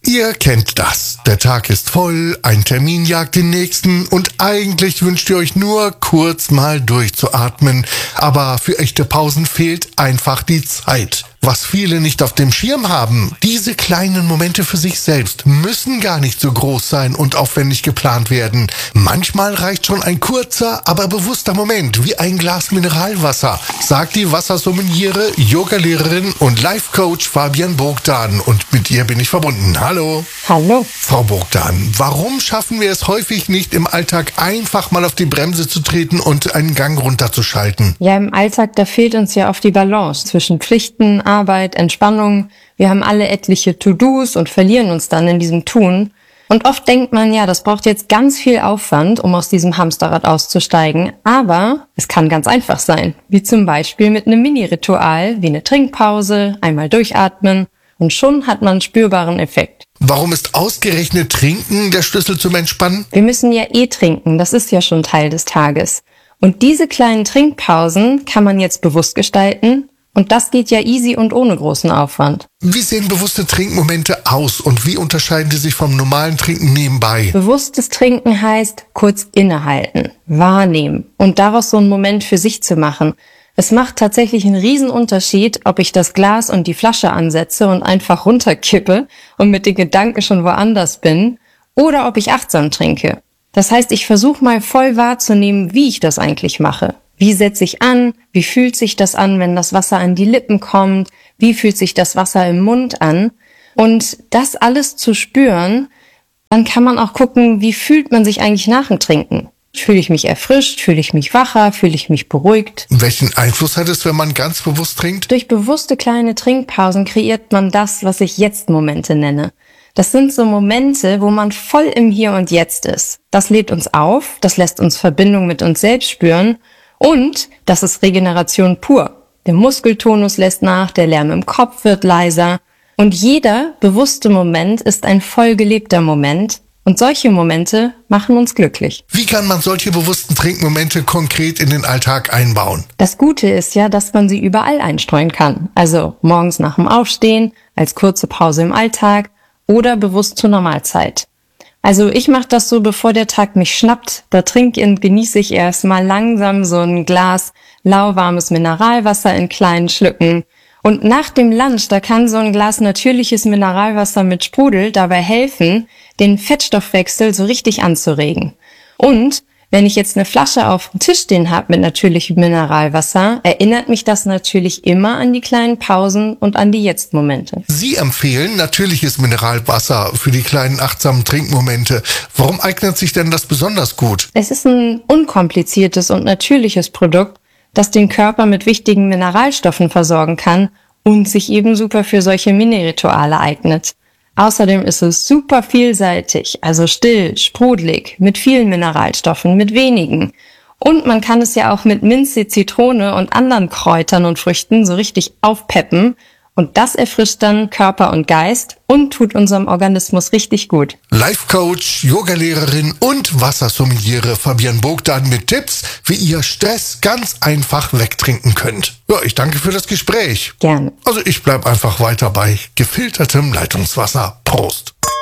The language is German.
Ihr kennt das. Der Tag ist voll, ein Termin jagt den nächsten und eigentlich wünscht ihr euch nur kurz mal durchzuatmen. Aber für echte Pausen fehlt einfach die Zeit. Was viele nicht auf dem Schirm haben, diese kleinen Momente für sich selbst müssen gar nicht so groß sein und aufwendig geplant werden. Manchmal reicht schon ein kurzer, aber bewusster Moment wie ein Glas Mineralwasser, sagt die Wassersommeliere, Yogalehrerin und Life-Coach Fabian Bogdan. Und mit ihr bin ich verbunden. Hallo. Hallo. Frau Bogdan, warum schaffen wir es häufig nicht, im Alltag einfach mal auf die Bremse zu treten und einen Gang runterzuschalten? Ja, im Alltag, da fehlt uns ja oft die Balance zwischen Pflichten, Arbeit, Entspannung. Wir haben alle etliche To-Dos und verlieren uns dann in diesem Tun. Und oft denkt man, ja, das braucht jetzt ganz viel Aufwand, um aus diesem Hamsterrad auszusteigen. Aber es kann ganz einfach sein, wie zum Beispiel mit einem Mini-Ritual, wie eine Trinkpause, einmal durchatmen und schon hat man einen spürbaren Effekt. Warum ist ausgerechnet Trinken der Schlüssel zum Entspannen? Wir müssen ja trinken, das ist ja schon Teil des Tages. Und diese kleinen Trinkpausen kann man jetzt bewusst gestalten. Und das geht ja easy und ohne großen Aufwand. Wie sehen bewusste Trinkmomente aus und wie unterscheiden die sich vom normalen Trinken nebenbei? Bewusstes Trinken heißt kurz innehalten, wahrnehmen und daraus so einen Moment für sich zu machen. Es macht tatsächlich einen riesen Unterschied, ob ich das Glas und die Flasche ansetze und einfach runterkippe und mit den Gedanken schon woanders bin oder ob ich achtsam trinke. Das heißt, ich versuche mal voll wahrzunehmen, wie ich das eigentlich mache. Wie setze ich an? Wie fühlt sich das an, wenn das Wasser an die Lippen kommt? Wie fühlt sich das Wasser im Mund an? Und das alles zu spüren, dann kann man auch gucken, wie fühlt man sich eigentlich nach dem Trinken? Fühle ich mich erfrischt? Fühle ich mich wacher? Fühle ich mich beruhigt? Welchen Einfluss hat es, wenn man ganz bewusst trinkt? Durch bewusste kleine Trinkpausen kreiert man das, was ich Jetzt-Momente nenne. Das sind so Momente, wo man voll im Hier und Jetzt ist. Das lädt uns auf, das lässt uns Verbindung mit uns selbst spüren. Und das ist Regeneration pur. Der Muskeltonus lässt nach, der Lärm im Kopf wird leiser. Und jeder bewusste Moment ist ein voll gelebter Moment. Und solche Momente machen uns glücklich. Wie kann man solche bewussten Trinkmomente konkret in den Alltag einbauen? Das Gute ist ja, dass man sie überall einstreuen kann. Also morgens nach dem Aufstehen, als kurze Pause im Alltag oder bewusst zur Normalzeit. Also ich mache das so, bevor der Tag mich schnappt, da trinke und genieße ich erstmal langsam so ein Glas lauwarmes Mineralwasser in kleinen Schlücken. Und nach dem Lunch, da kann so ein Glas natürliches Mineralwasser mit Sprudel dabei helfen, den Fettstoffwechsel so richtig anzuregen. Und wenn ich jetzt eine Flasche auf dem Tisch stehen habe mit natürlichem Mineralwasser, erinnert mich das natürlich immer an die kleinen Pausen und an die Jetzt-Momente. Sie empfehlen natürliches Mineralwasser für die kleinen achtsamen Trinkmomente. Warum eignet sich denn das besonders gut? Es ist ein unkompliziertes und natürliches Produkt, das den Körper mit wichtigen Mineralstoffen versorgen kann und sich eben super für solche Mini-Rituale eignet. Außerdem ist es super vielseitig, also still, sprudelig, mit vielen Mineralstoffen, mit wenigen. Und man kann es ja auch mit Minze, Zitrone und anderen Kräutern und Früchten so richtig aufpeppen. Und das erfrischt dann Körper und Geist und tut unserem Organismus richtig gut. Life-Coach, Yogalehrerin und Wassersommeliere Fabian Bogdan mit Tipps, wie ihr Stress ganz einfach wegtrinken könnt. Ja, ich danke für das Gespräch. Gerne. Also ich bleib einfach weiter bei gefiltertem Leitungswasser. Prost.